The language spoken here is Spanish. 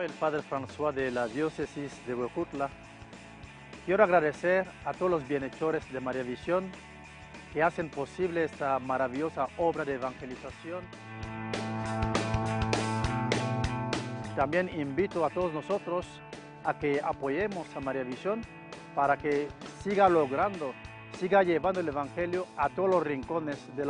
soy el Padre François de la Diócesis de Huejutla. Quiero agradecer a todos los bienhechores de María Visión que hacen posible esta maravillosa obra de evangelización. También invito a todos nosotros a que apoyemos a María Visión para que siga logrando, siga llevando el Evangelio a todos los rincones de la